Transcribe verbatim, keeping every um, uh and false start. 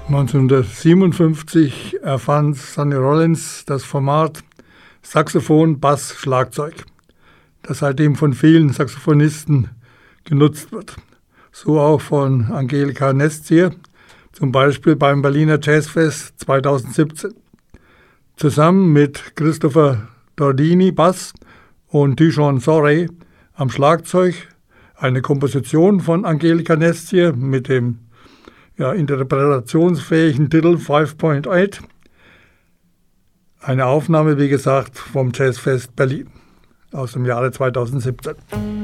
neunzehnhundertsiebenundfünfzig erfand Sonny Rollins das Format Saxophon, Bass, Schlagzeug, das seitdem von vielen Saxophonisten genutzt wird. So auch von Angelika Nestier, zum Beispiel beim Berliner Jazzfest zweitausendsiebzehn. Zusammen mit Christopher Dordini Bass und Dijon Sorey am Schlagzeug, eine Komposition von Angelika Nestier mit dem ja, interpretationsfähigen Titel fünf Punkt acht. Eine Aufnahme, wie gesagt, vom Jazzfest Berlin aus dem Jahre zweitausendsiebzehn.